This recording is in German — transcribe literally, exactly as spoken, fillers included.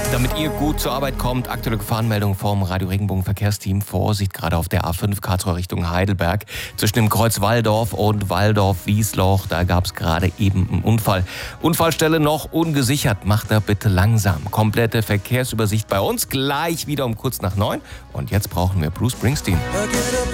Damit ihr gut zur Arbeit kommt, aktuelle Gefahrenmeldung vom Radio Regenbogen Verkehrsteam. Vorsicht gerade auf der A fünf Karlsruhe Richtung Heidelberg. Zwischen dem Kreuz Walldorf und Walldorf-Wiesloch, da gab es gerade eben einen Unfall. Unfallstelle noch ungesichert, macht da bitte langsam. Komplette Verkehrsübersicht bei uns, gleich wieder um kurz nach neun. Und jetzt brauchen wir Bruce Springsteen.